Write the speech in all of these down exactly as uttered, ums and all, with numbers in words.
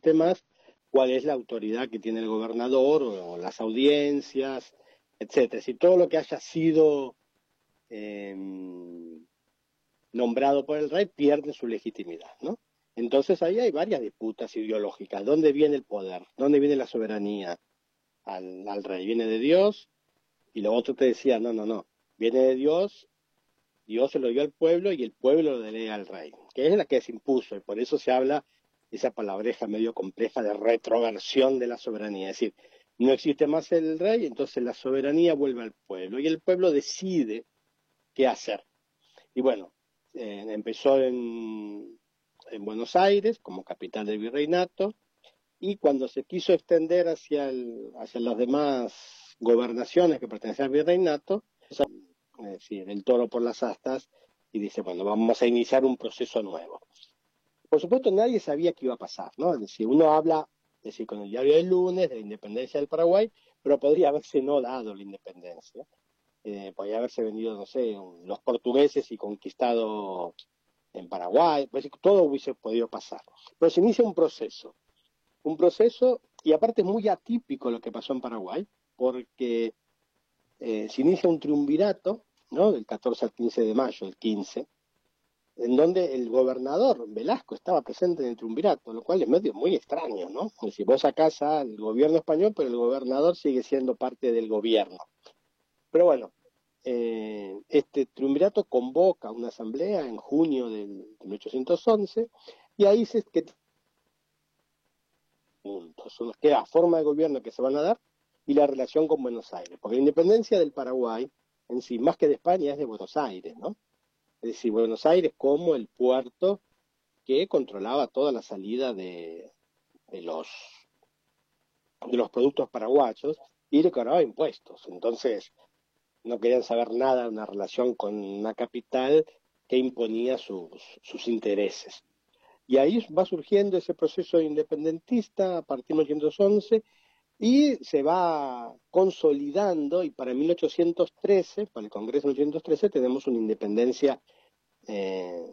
existe más cuál es la autoridad que tiene el gobernador o, o las audiencias, etcétera. Si todo lo que haya sido eh, nombrado por el rey pierde su legitimidad, ¿no? Entonces ahí hay varias disputas ideológicas. ¿Dónde viene el poder? ¿Dónde viene la soberanía al, al rey? ¿Viene de Dios? Y lo otro te decía, no, no, no. Viene de Dios, Dios se lo dio al pueblo y el pueblo lo delega al rey, que es la que se impuso. Y por eso se habla esa palabreja medio compleja de retroversión de la soberanía. Es decir, no existe más el rey, entonces la soberanía vuelve al pueblo. Y el pueblo decide qué hacer. Y bueno, eh, empezó en, en Buenos Aires como capital del virreinato, y cuando se quiso extender hacia, el, hacia las demás gobernaciones que pertenecían al virreinato, es decir, el toro por las astas, y dice, bueno, vamos a iniciar un proceso nuevo. Por supuesto, nadie sabía qué iba a pasar, ¿no? Es decir, uno habla, es decir, con el diario del lunes de la independencia del Paraguay, pero podría haberse no dado la independencia. Eh, podría haberse venido, no sé, los portugueses y conquistado en Paraguay, pues todo hubiese podido pasar. Pero se inicia un proceso, un proceso, y aparte es muy atípico lo que pasó en Paraguay, porque eh, se inicia un triunvirato, ¿no? Del catorce al quince de mayo, el quince, en donde el gobernador Velasco estaba presente en el triunvirato, lo cual es medio muy extraño, ¿no? Es decir, vos sacás al gobierno español, pero el gobernador sigue siendo parte del gobierno. Pero bueno, eh, este triunvirato convoca una asamblea en junio del mil ochocientos once, y ahí se que puntos son los que la forma de gobierno que se van a dar y la relación con Buenos Aires, porque la independencia del Paraguay en sí, más que de España, es de Buenos Aires, ¿no? Es decir, Buenos Aires como el puerto que controlaba toda la salida de, de los de los productos paraguayos y le cobraba impuestos. Entonces, no querían saber nada de una relación con una capital que imponía sus, sus intereses. Y ahí va surgiendo ese proceso independentista a partir de mil ochocientos once y se va consolidando, y para mil ochocientos trece, para el Congreso de mil ochocientos trece, tenemos una independencia, eh,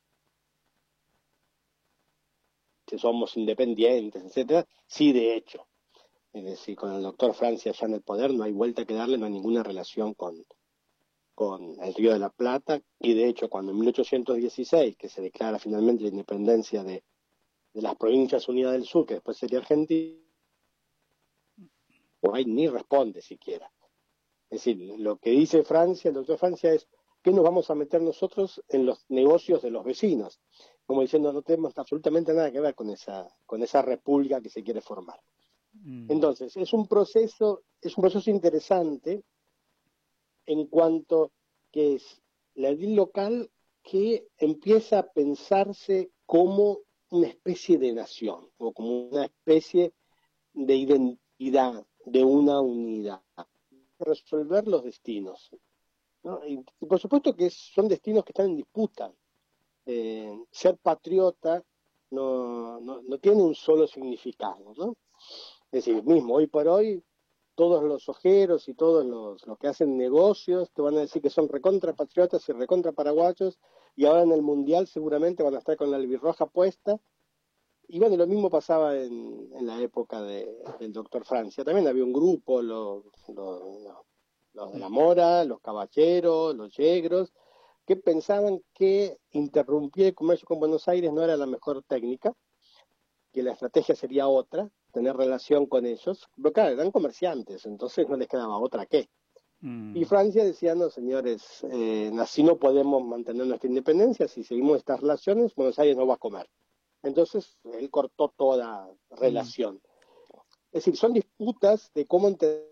que somos independientes, etcétera. Sí, de hecho. Es decir, con el doctor Francia ya en el poder no hay vuelta que darle, no hay ninguna relación con, con el Río de la Plata, y de hecho cuando en mil ochocientos dieciséis, que se declara finalmente la independencia de, de las Provincias Unidas del Sur, que después sería Argentina, Uruguay ni responde siquiera. Es decir, lo que dice Francia, el doctor Francia, es que nos vamos a meter nosotros en los negocios de los vecinos, como diciendo no tenemos absolutamente nada que ver con esa, con esa república que se quiere formar. Mm. Entonces, es un proceso, es un proceso interesante en cuanto que es la edil local que empieza a pensarse como una especie de nación o como una especie de identidad, de una unidad, resolver los destinos, ¿no? Y, y por supuesto que son destinos que están en disputa. Eh, ser patriota no, no, no tiene un solo significado, ¿no? Es decir, mismo hoy por hoy todos los ojeros y todos los, los que hacen negocios te van a decir que son recontra patriotas y recontra paraguayos, y ahora en el Mundial seguramente van a estar con la albirroja puesta. Y bueno, lo mismo pasaba en, en la época de, del doctor Francia. También había un grupo, los, los, los de la Mora, los caballeros, los yegros, que pensaban que interrumpir el comercio con Buenos Aires no era la mejor técnica, que la estrategia sería otra, tener relación con ellos, pero claro, eran comerciantes, entonces no les quedaba otra que. Mm. Y Francia decía, no, señores, eh, así no podemos mantener nuestra independencia, si seguimos estas relaciones, Buenos Aires no va a comer. Entonces, él cortó toda relación. Mm. Es decir, son disputas de cómo entender,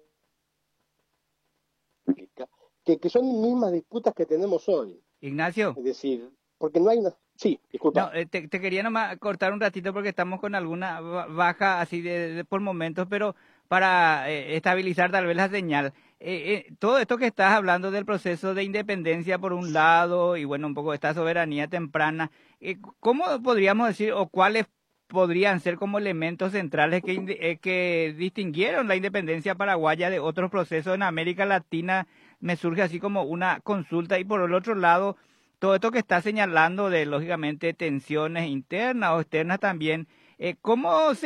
que, que son mismas disputas que tenemos hoy. Ignacio. Es decir, porque no hay una... Sí, disculpa. No, eh, te, te quería nomás cortar un ratito porque estamos con alguna baja así de, de por momentos, pero para eh, estabilizar tal vez la señal. Eh, eh, todo esto que estás hablando del proceso de independencia por un lado y bueno, un poco esta soberanía temprana, eh, ¿cómo podríamos decir o cuáles podrían ser como elementos centrales que, eh, que distinguieron la independencia paraguaya de otros procesos en América Latina? Me surge así como una consulta. Y por el otro lado, todo esto que está señalando de, lógicamente, tensiones internas o externas también, eh, ¿cómo se